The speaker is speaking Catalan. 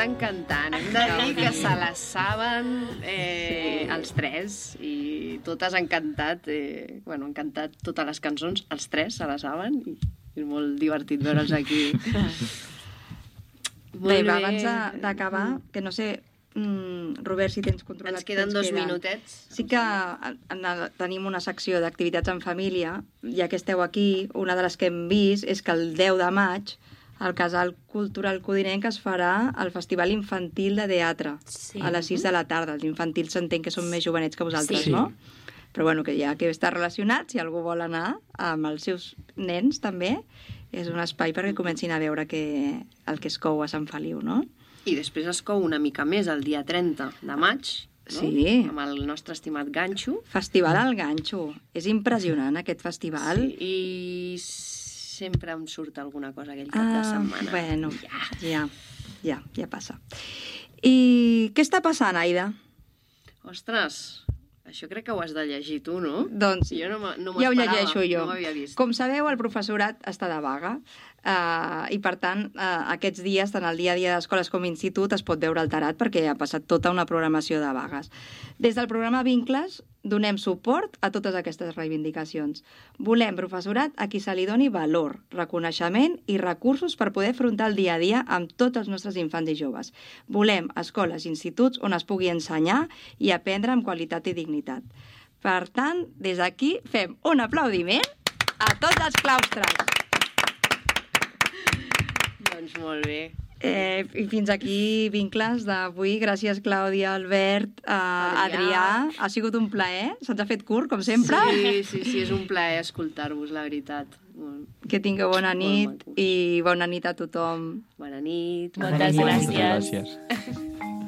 encantant. Hem de dir que se les saben els tres i totes han cantat, han cantat totes les cançons, els tres se les saben i és molt divertit veure'ls aquí. Bé, abans d'acabar, que no sé, Robert, si tens controlat... Ens queden 2 minutets. Sí que tenim una secció d'activitats en família, ja que esteu aquí, una de les que hem vist és que el 10 de maig al Casal Cultural Codinenc es farà el Festival Infantil de Teatre a les 6 de la tarda. Els infantils s'entén que són més jovenets que vosaltres, no? Però bueno, que ja que està relacionat, si algú vol anar amb els seus nens també, és un espai perquè comencin a veure el que es cou a Sant Feliu, no? I després es cou una mica més el dia 30 de maig, no? Sí. Amb el nostre estimat Ganxo. Festival al Ganxo. És impressionant, aquest festival. Sí, i sempre em surt alguna cosa aquell cap de setmana. Bueno, ja passa. I què està passant, Aida? Ostres, això crec que ho has de llegir tu, no? Doncs jo no ja ho llegeixo jo. No m'havia vist. Com sabeu, el professorat està de vaga i, per tant, aquests dies, tant el dia a dia d'escoles com institut, es pot veure alterat perquè ha passat tota una programació de vagues. Des del programa Vincles donem suport a totes aquestes reivindicacions. Volem professorat a qui se li doni valor, reconeixement i recursos per poder afrontar el dia a dia amb tots els nostres infants i joves. Volem escoles i instituts on es pugui ensenyar i aprendre amb qualitat i dignitat. Per tant, des d'aquí fem un aplaudiment a tots els claustres. Doncs molt bé. I fins aquí Vincles d'avui. Gràcies, Clàudia, Albert, Adrià. Ha sigut un plaer. Se'ns ha fet curt, com sempre. Sí, és un plaer escoltar-vos, la veritat. Que tingueu bona nit i bona nit a tothom. Bona nit. Moltes gràcies.